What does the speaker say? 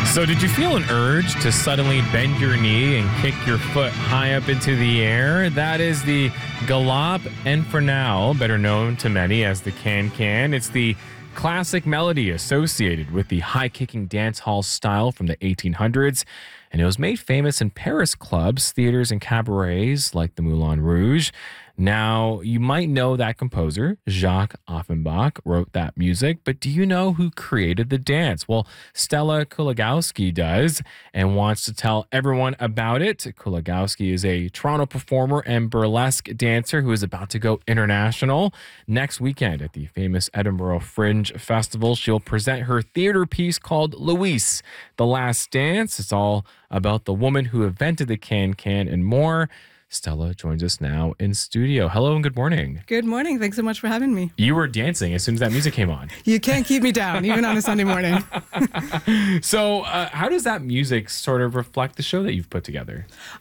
So did you feel an urge to suddenly bend your knee and kick your foot high up into the air? That is the Galop Infernal, better known to many as the Can-Can. It's the classic melody associated with the high-kicking dance hall style from the 1800s, and it was made famous in Paris clubs, theaters, and cabarets like the Moulin Rouge. Now, you might know that composer, Jacques Offenbach, wrote that music, but do you know who created the dance? Well, Stella Kuligowski does and wants to tell everyone about it. Kuligowski is a Toronto performer and burlesque dancer who is about to go international. Next weekend at the famous Edinburgh Fringe Festival, she'll present her theater piece called Louise, The Last Dance. It's all about the woman who invented the can-can and more. Stella joins us now in studio. Hello and good morning. Good morning. Thanks so much for having me. You were dancing as soon as that music came on. You can't keep me down, even on a Sunday morning. So how does that music sort of reflect the show that you've put together?